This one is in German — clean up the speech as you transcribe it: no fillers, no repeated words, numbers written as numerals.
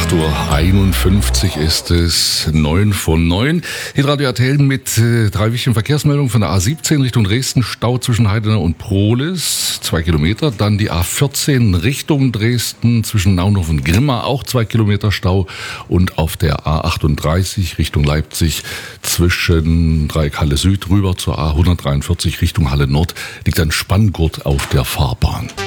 8:51 Uhr ist es, 9 vor 9. Hitradio RTL mit 3 wichtigen Verkehrsmeldungen von der A17 Richtung Dresden. Stau zwischen Heidenau und Prohlis, 2 Kilometer. Dann die A14 Richtung Dresden zwischen Naunhof und Grimma, auch 2 Kilometer Stau. Und auf der A38 Richtung Leipzig zwischen Dreieck Halle Süd rüber zur A143 Richtung Halle Nord liegt ein Spanngurt auf der Fahrbahn.